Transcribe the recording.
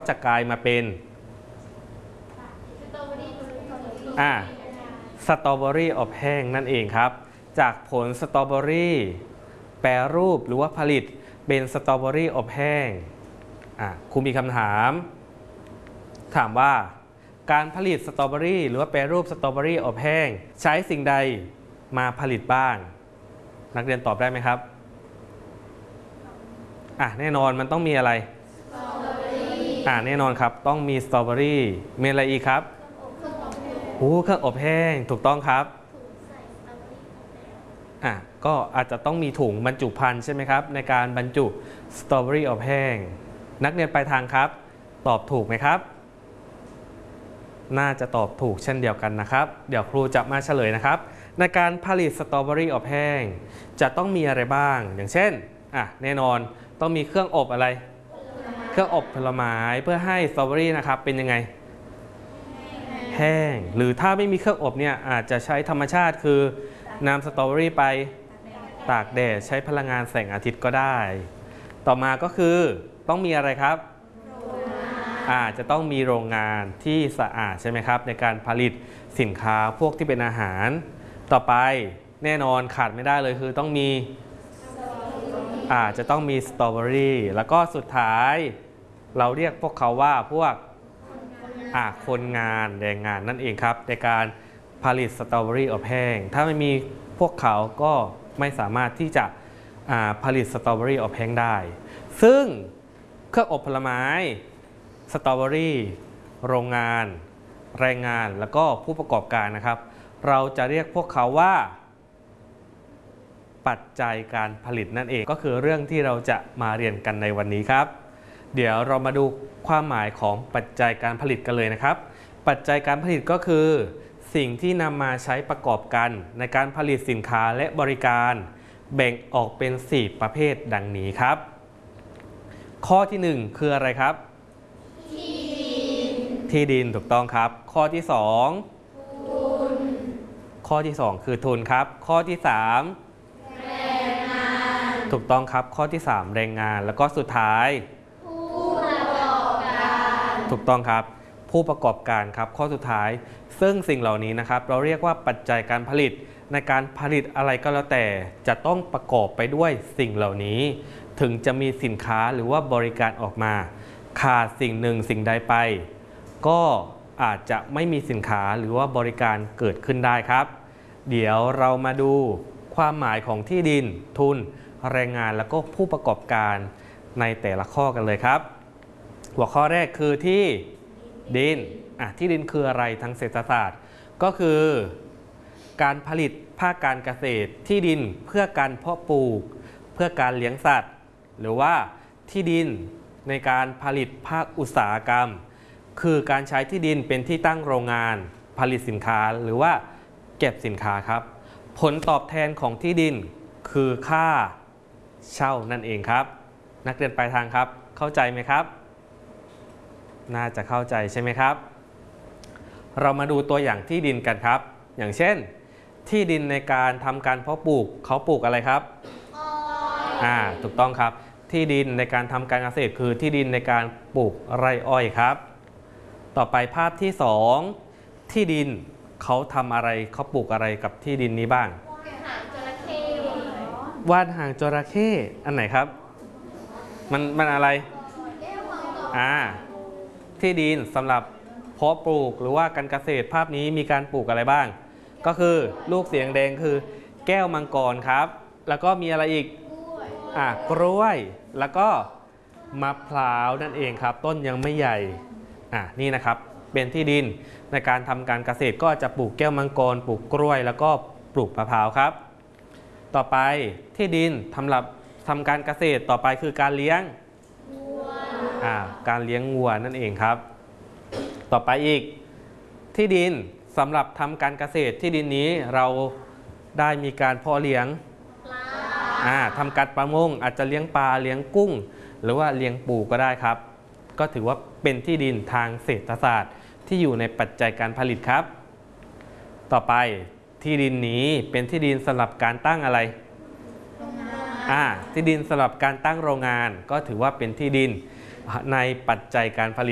จะกลายมาเป็นสตรอเบอรี่อบแห้งนั่นเองครับจากผลสตรอเบอรี่แปรรูปหรือว่าผลิตเป็นสตรอเบอรี่อบแห้งครูมีคำถามว่าการผลิตสตรอเบอรี่หรือว่าแปรรูปสตรอเบอรี่อบแห้งใช้สิ่งใดมาผลิตบ้างนักเรียนตอบได้ไหมครับแน่นอนมันต้องมีอะไรแน่นอนครับต้องมีสตรอเบอรี่มีอะไรอีกครับเครื่องอบแห้งถูกต้องครับก็อาจจะต้องมีถุงบรรจุภัณฑ์ใช่ไหมครับในการบรรจุสตรอเบอรี่อบแห้งนักเรียนปลายทางครับตอบถูกไหมครับน่าจะตอบถูกเช่นเดียวกันนะครับเดี๋ยวครูจะมาเฉลยนะครับในการผลิตสตรอเบอรี่อบแห้งจะต้องมีอะไรบ้างอย่างเช่นแน่นอนต้องมีเครื่องอบอะไรเครื่องอบผลไม้เพื่อให้สตรอเบอรี่นะครับเป็นยังไงแห้งหรือถ้าไม่มีเครื่องอบเนี่ยอาจจะใช้ธรรมชาติคือนำสตรอเบอรี่ไปตากแดดใช้พลังงานแสงอาทิตย์ก็ได้ต่อมาก็คือต้องมีอะไรครับจะต้องมีโรงงานที่สะอาดใช่ไหมครับในการผลิตสินค้าพวกที่เป็นอาหารต่อไปแน่นอนขาดไม่ได้เลยคือต้องมีจะต้องมีสตรอเบอรี่แล้วก็สุดท้ายเราเรียกพวกเขาว่าพวกคนงานแรงงานนั่นเองครับในการผลิตสตรอเบอรี่อบแห้งถ้าไม่มีพวกเขาก็ไม่สามารถที่จะผลิตสตรอเบอรี่อบแห้งได้ซึ่งเครื่องอบผลไม้สตรอเบอรี่โรงงานแรงงานแล้วก็ผู้ประกอบการนะครับเราจะเรียกพวกเขาว่าปัจจัยการผลิตนั่นเองก็คือเรื่องที่เราจะมาเรียนกันในวันนี้ครับเดี๋ยวเรามาดูความหมายของปัจจัยการผลิตกันเลยนะครับปัจจัยการผลิตก็คือสิ่งที่นำมาใช้ประกอบกันในการผลิตสินค้าและบริการแบ่งออกเป็น4ประเภทดังนี้ครับข้อที่1คืออะไรครับที่ดินถูกต้องครับข้อที่2ทุนข้อที่2คือทุนครับข้อที่3แรงงานถูกต้องครับข้อที่3แรงงานแล้วก็สุดท้ายผู้ประกอบการถูกต้องครับผู้ประกอบการครับข้อสุดท้ายซึ่งสิ่งเหล่านี้นะครับเราเรียกว่าปัจจัยการผลิตในการผลิตอะไรก็แล้วแต่จะต้องประกอบไปด้วยสิ่งเหล่านี้ถึงจะมีสินค้าหรือว่าบริการออกมาขาดสิ่งหนึ่งสิ่งใดไปก็อาจจะไม่มีสินค้าหรือว่าบริการเกิดขึ้นได้ครับเดี๋ยวเรามาดูความหมายของที่ดินทุนแรงงานแล้วก็ผู้ประกอบการในแต่ละข้อกันเลยครับหัวข้อแรกคือที่ดินที่ดินคืออะไรทางเศรษฐศาสตร์ก็คือการผลิตภาคการเกษตรที่ดินเพื่อการเพาะปลูกเพื่อการเลี้ยงสัตว์หรือว่าที่ดินในการผลิตภาคอุตสาหกรรมคือการใช้ที่ดินเป็นที่ตั้งโรงงานผลิตสินค้าหรือว่าเก็บสินค้าครับผลตอบแทนของที่ดินคือค่าเช่านั่นเองครับนักเรียนปลายทางครับเข้าใจไหมครับน่าจะเข้าใจใช่ไหมครับเรามาดูตัวอย่างที่ดินกันครับอย่างเช่นที่ดินในการทำการเพาะปลูกเขาปลูกอะไรครับถูกต้องครับที่ดินในการทำการเกษตรคือที่ดินในการปลูกไร่อ้อยครับต่อไปภาพที่2ที่ดินเขาทำอะไรเขาปลูกอะไรกับที่ดินนี้บ้างวาดหางจระเข้อันไหนครับมันอะไรที่ดินสำหรับเพาะปลูกหรือว่าการเกษตรภาพนี้มีการปลูกอะไรบ้างก็คือลูกสีแดงคือแก้วมังกรครับแล้วก็มีอะไรอีกกล้วยแล้วก็มะพร้าวนั่นเองครับต้นยังไม่ใหญ่นี่นะครับเป็นที่ดินในการทำการเกษตรก็จะปลูกแก้วมังกรปลูกกล้วยแล้วก็ปลูกมะพร้าวครับต่อไปที่ดินทำการเกษตรต่อไปคือการเลี้ยงการเลี้ยงวัวนั่นเองครับต่อไปอีกที่ดินสำหรับทำการเกษตรที่ดินนี้เราได้มีการเพาะเลี้ยงทำการประมงอาจจะเลี้ยงปลาเลี้ยงกุ้งหรือว่าเลี้ยงปูก็ได้ครับก็ถือว่าเป็นที่ดินทางเศรษฐศาสตร์ที่อยู่ในปัจจัยการผลิตครับต่อไปที่ดินนี้เป็นที่ดินสำหรับการตั้งอะไรที่ดินสำหรับการตั้งโรงงานก็ถือว่าเป็นที่ดินในปัจจัยการผลิต